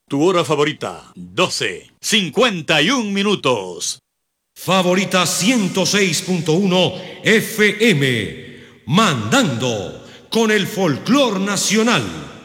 Tu hora favorita, 12:51. Favorita 106.1 FM, mandando con el folclor nacional.